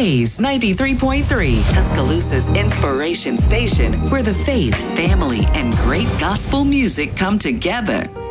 Blaze 93.3, Tuscaloosa's inspiration station, where the faith, family, and great gospel music come together.